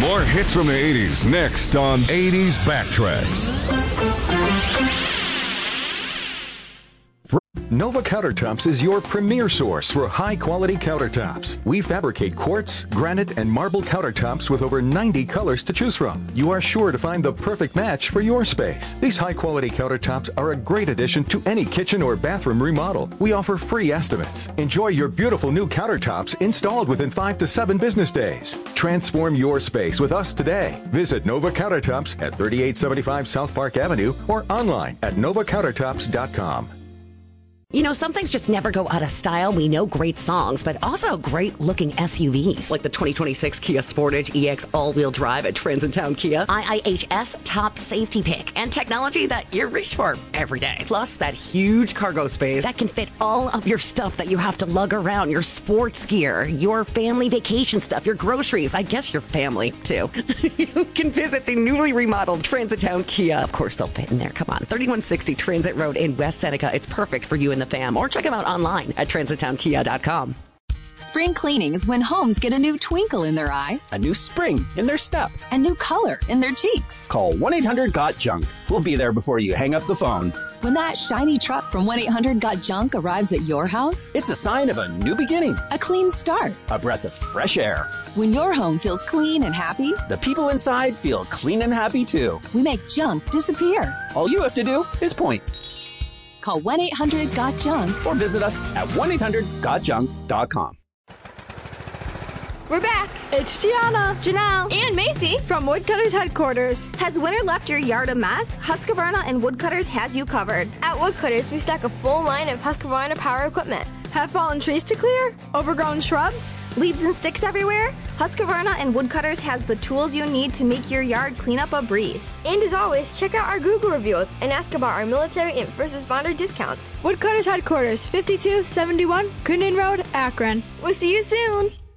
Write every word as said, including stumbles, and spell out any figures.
More hits from the eighties next on eighties Backtracks. Nova Countertops is your premier source for high-quality countertops. We fabricate quartz, granite, and marble countertops with over ninety colors to choose from. You are sure to find the perfect match for your space. These high-quality countertops are a great addition to any kitchen or bathroom remodel. We offer free estimates. Enjoy your beautiful new countertops installed within five to seven business days. Transform your space with us today. Visit Nova Countertops at thirty-eight seventy-five South Park Avenue or online at nova countertops dot com. You know, some things just never go out of style. We know great songs, but also great-looking S U Vs. Like the twenty twenty-six Kia Sportage E X all-wheel drive at Trends in Town Kia. I I H S top safety pick. And technology that you reach for every day. Plus, that huge cargo space that can fit all of your stuff that you have to lug around. Your sports gear, your family vacation stuff, your groceries. I guess your family, too. You can visit the newly remodeled Trends in Town Kia. Of course, they'll fit in there. Come on. thirty-one sixty Transit Road in West Seneca. It's perfect for you and the fam, or check them out online at transit town kia dot com. Spring cleaning is when homes get a new twinkle in their eye, a new spring in their step, a new color in their cheeks. Call one eight hundred got junk. We'll be there before you hang up the phone. When that shiny truck from one eight hundred got junk arrives at your house, it's a sign of a new beginning, a clean start, a breath of fresh air. When your home feels clean and happy, the people inside feel clean and happy too. We make junk disappear. All you have to do is point. Call one eight hundred got junk or visit us at one eight hundred got junk dot com. We're back. It's Gianna, Janelle, and Macy from Woodcutters Headquarters. Has winter left your yard a mess? Husqvarna and Woodcutters has you covered. At Woodcutters, we stock a full line of Husqvarna power equipment. Have fallen trees to clear? Overgrown shrubs? Leaves and sticks everywhere? Husqvarna and Woodcutters has the tools you need to make your yard cleanup a breeze. And as always, check out our Google reviews and ask about our military and first responder discounts. Woodcutters Headquarters, fifty-two seventy-one Coonan Road, Akron. We'll see you soon.